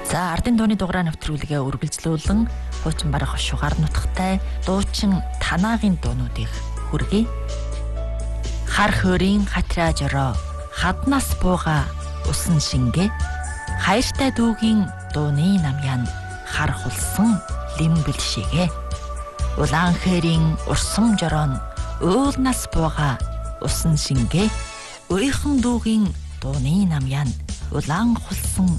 За ардын дууны дугаараа нэвтрүүлгээ үргэлжлүүлэн хуучин барах шугаар нутгатай дуучин танаагийн дуунуудыг хүргэе. Хар хөрийн хатраа жороо хаднаас бууга усан шингэ хайртай дүүгийн дууны намян хар хулсан лимбэл шигэ улаан хэрийн урсам жороон уйлнаас бууга усан шингэ уйхан дүүгийн дууны намян улаан хулсан